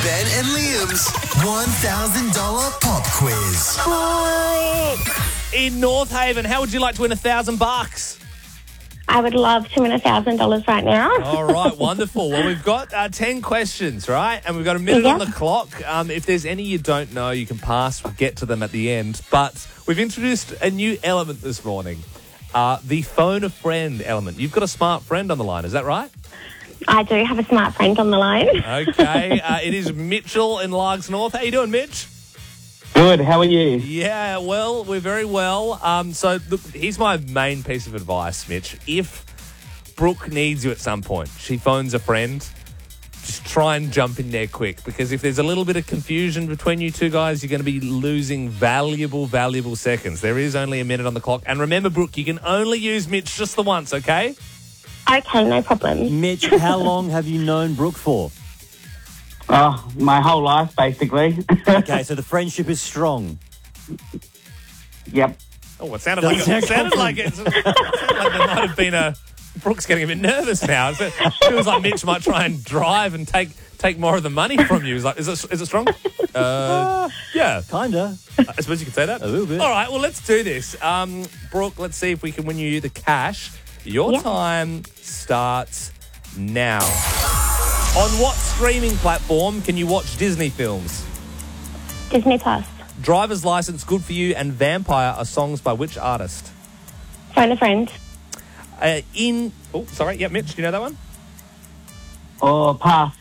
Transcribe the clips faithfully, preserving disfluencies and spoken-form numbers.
Ben and Liam's one thousand dollars pop quiz. In North Haven, how would you like to win a thousand bucks? I would love to win a thousand dollars right now. All right, wonderful. Well, we've got uh, ten questions, right? And we've got a minute Yeah. on the clock. Um, if there's any you don't know, you can pass. We'll get to them at the end. But we've introduced a new element this morning, uh, the phone a friend element. You've got a smart friend on the line, is that right? I do have a smart friend on the line. Okay. uh, it is Mitchell in Largs North. How you doing, Mitch? Good, how are you? Yeah, well, we're very well. Um, so, look, here's my main piece of advice, Mitch. If Brooke needs you at some point, she phones a friend, just try and jump in there quick, because if there's a little bit of confusion between you two guys, you're going to be losing valuable, valuable seconds. There is only a minute on the clock. And remember, Brooke, you can only use Mitch just the once, okay? Okay, no problem. Mitch, how long have you known Brooke for? Oh, my whole life, basically. Okay, so the friendship is strong. Yep. Oh, it sounded like it, it sounded like it. It sounded like there might have been a. Brooke's getting a bit nervous now. It feels like Mitch might try and drive and take take more of the money from you. Is like, is it is it strong? Uh, yeah, Kinda. I suppose you could say that. A little bit. All right, well, let's do this. Um, Brooke, let's see if we can win you the cash. Your Yeah. time starts now. On what streaming platform can you watch Disney films? Disney Plus. Driver's License, Good For You, and Vampire are songs by which artist? Phone a friend. Uh, in... Oh, sorry. Yeah, Mitch, do you know that one? Oh, pass.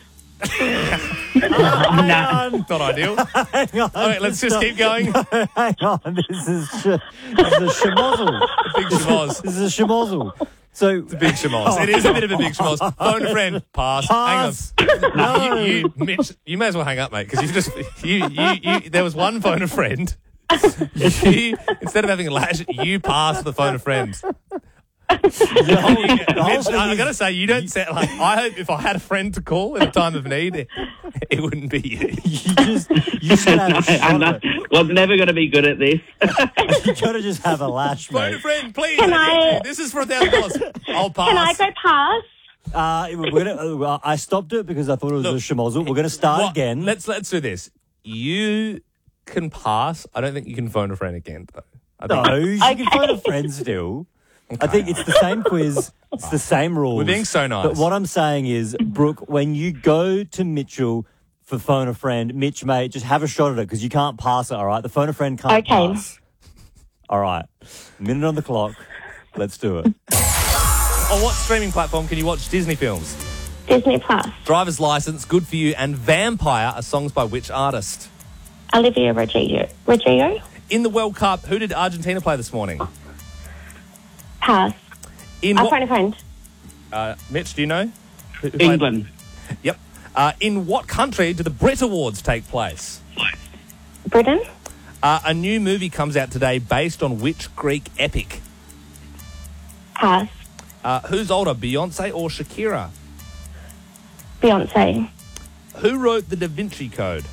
Hang on. Not ideal. Hang on. All right, let's just keep going. Hang on. This is, sh- this is a shamozzle. Big shamoz. This is a shamozzle. So, Big shamoz. It is a bit of a big shamoz. Phone a friend. Pass. Pass. Hang on. No. You, you, Mitch, you may as well hang up, mate, because you've just... You, you, you, there was one phone a friend. You, instead of having a lash, you passed the phone a friend. the whole, the whole Mitch, thing I, I is- got to say, you don't sound like... I hope if I had a friend to call in a time of need, it, it wouldn't be you. you just, you should have a I'm shot not, at it. was never going to be good at this. You gotta just have a lash, Phone a mate. friend, please. Can I- This is for a thousand dollars. I'll pass. Can I go pass? Uh, we're gonna, uh, I stopped it because I thought it was Look, a shamozzle. We're going to start What- again. Let's let's do this. You can pass. I don't think you can phone a friend again, though. I think No, you can phone a friend still. I think it's the same quiz. It's the same rules. We're being so nice. But what I'm saying is, Brooke, when you go to Mitchell for phone a friend, Mitch, mate, just have a shot at it because you can't pass it, all right? The phone a friend can't Okay. pass. All right. Minute on the clock. Let's do it. On what streaming platform can you watch Disney films? Disney Plus. Driver's License, Good For You, and Vampire are songs by which artist? Olivia Rodrigo. Rodrigo? In the World Cup, who did Argentina play this morning? Pass. In I'll what, phone a friend. uh, Mitch, do you know? Who- who played- England. Yep. Uh, in what country do the Brit Awards take place? Britain? Uh, a new movie comes out today based on which Greek epic? Pass. Uh, who's older, Beyonce or Shakira? Beyonce. Who wrote the Da Vinci Code?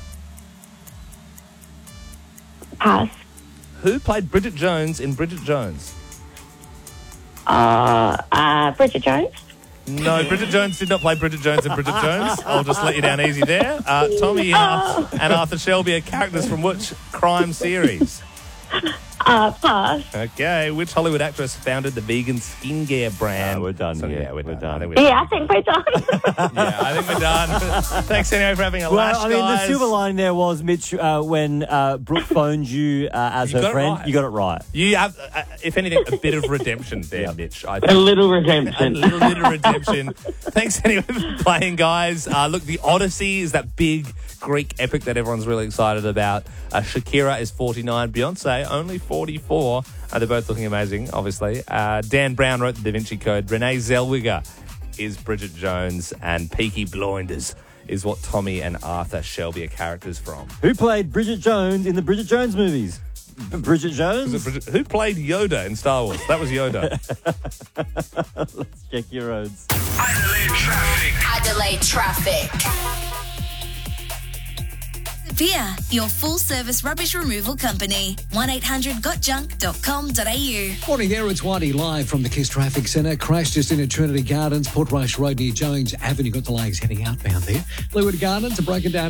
Pass. Who played Bridget Jones in Bridget Jones? Uh, uh, Bridget Jones? No, Bridget Jones did not play Bridget Jones in Bridget Jones. I'll just let you down easy there. Uh, Tommy and Arthur, and Arthur Shelby are characters from which crime series? Uh, pass. Okay, which Hollywood actress founded the vegan skincare brand? Uh, we're done So, here. yeah, we're, We're done. done. I think we're Yeah, I think we're done. yeah, I think we're done. Thanks anyway for having a Well, lash, I mean, guys. the silver lining there was, Mitch, uh, when uh, Brooke phoned you uh, as You her got it friend, right. you got it right. You have, uh, if anything, a bit of redemption there, Yep. Mitch. I A think. little A redemption. little bit of redemption. Thanks anyway for playing, guys. Uh, look, the Odyssey is that big Greek epic that everyone's really excited about. Uh, Shakira is forty-nine. Beyonce, only forty-four. Uh, they're both looking amazing, obviously. Uh, Dan Brown wrote the Da Vinci Code. Renee Zellweger is Bridget Jones. And Peaky Blinders is what Tommy and Arthur Shelby are characters from. Who played Bridget Jones in the Bridget Jones movies? B- Bridget Jones? Was it Bridget- who played Yoda in Star Wars? That was Yoda. Let's check your roads. Adelaide traffic. Adelaide traffic. Severe, your full-service rubbish removal company. one eight hundred got junk dot com dot a u. Morning there, it's Waddy live from the Kiss Traffic Centre. Crash just into Trinity Gardens, Portrush Road near Jones Avenue. Got delays heading outbound there. Leeward Gardens are broken down